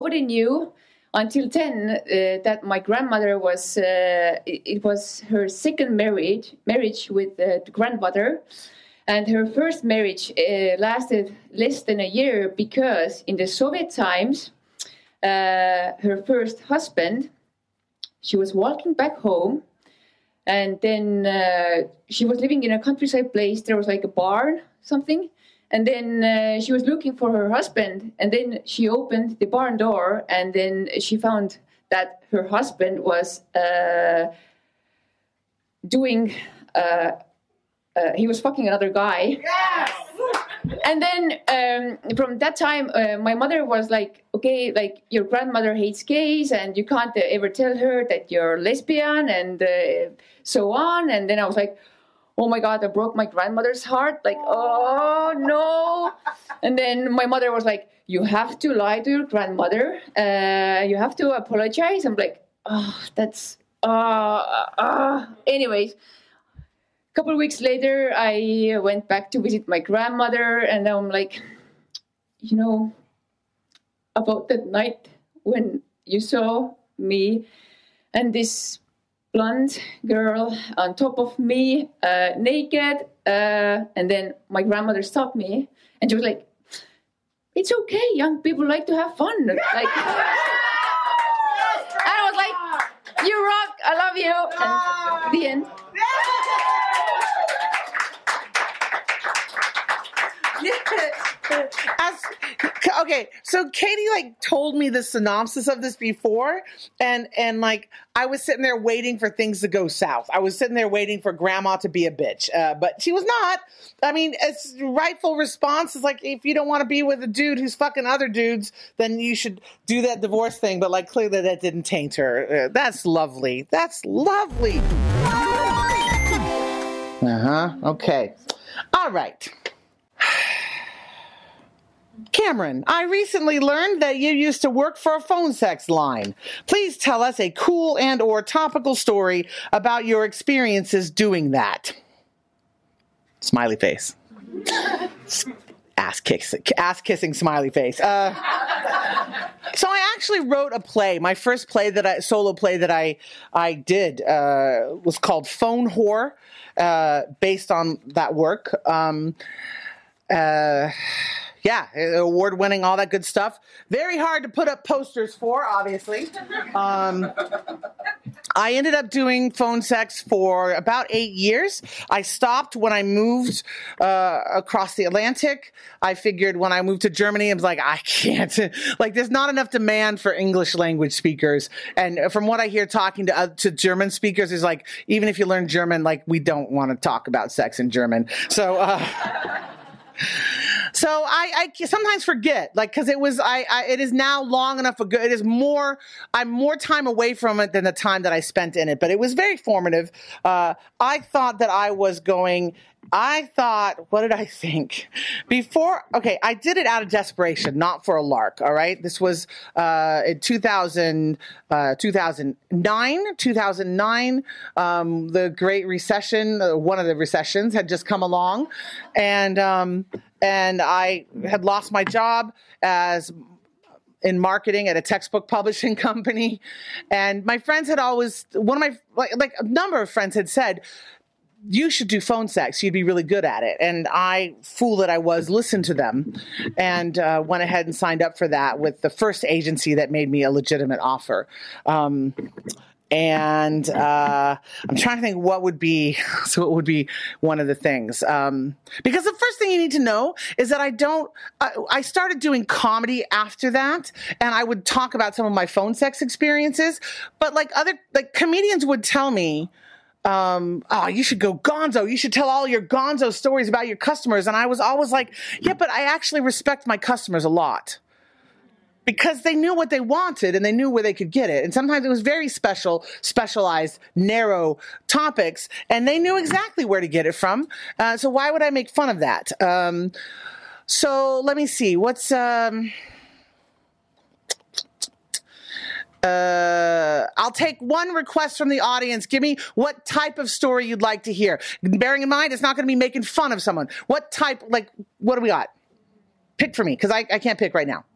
nobody knew until then that my grandmother was, it was her second marriage with the grandmother. And her first marriage lasted less than a year because in the Soviet times, her first husband, she was walking back home, and then she was living in a countryside place. There was like a barn, something. And then she was looking for her husband, and then she opened the barn door, and then she found that her husband was he was fucking another guy. Yes! And then from that time, my mother was like, okay, like your grandmother hates gays and you can't ever tell her that you're lesbian and so on. And then I was like, oh my God, I broke my grandmother's heart. Like, oh no. And then my mother was like, you have to lie to your grandmother. You have to apologize. I'm like, oh, that's, anyways. A couple of weeks later, I went back to visit my grandmother, and I'm like, you know, about that night when you saw me and this blonde girl on top of me, naked, and then my grandmother stopped me, and she was like, it's okay, young people like to have fun. Like, and I was like, you rock, I love you, and the end. Okay, so Katie like told me the synopsis of this before, and like I was sitting there waiting for things to go south. I was sitting there waiting for grandma to be a bitch, but she was not. I mean, it's rightful response is like, if you don't want to be with a dude who's fucking other dudes, then you should do that divorce thing. But like clearly that didn't taint her. That's lovely. That's lovely. Okay. All right. Cameron, I recently learned that you used to work for a phone sex line. Please tell us a cool and or topical story about your experiences doing that. Smiley face. Ass kissing smiley face. So I actually wrote a play. My first solo play that I did was called Phone Whore, based on that work. Yeah, award-winning, all that good stuff. Very hard to put up posters for, obviously. I ended up doing phone sex for about 8 years. I stopped when I moved across the Atlantic. I figured when I moved to Germany, I was like, I can't. Like, there's not enough demand for English language speakers. And from what I hear talking to German speakers is like, even if you learn German, like, we don't want to talk about sex in German. So I sometimes forget, like, because it is now long enough ago. I'm more time away from it than the time that I spent in it, but it was very formative. I thought that what did I think? I did it out of desperation, not for a lark, all right? This was in 2009, the Great Recession, one of the recessions had just come along, and I had lost my job in marketing at a textbook publishing company. And my friends had always, a number of friends had said, you should do phone sex. You'd be really good at it. And I, fool that I was, listened to them and went ahead and signed up for that with the first agency that made me a legitimate offer. I'm trying to think what would be one of the things. Because the first thing you need to know is that I started doing comedy after that, and I would talk about some of my phone sex experiences, but comedians would tell me, you should go gonzo. You should tell all your gonzo stories about your customers. And I was always like, yeah, but I actually respect my customers a lot. Because they knew what they wanted and they knew where they could get it. And sometimes it was very specialized, narrow topics, and they knew exactly where to get it from. So why would I make fun of that? So let me see. I'll take one request from the audience. Give me what type of story you'd like to hear. Bearing in mind, it's not going to be making fun of someone. What type, what do we got? Pick for me, because I can't pick right now.